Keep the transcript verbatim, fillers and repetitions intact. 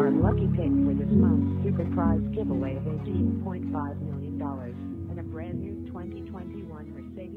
our lucky pick for this month's super prize giveaway of eighteen point five million dollars and a brand new twenty twenty-one Mercedes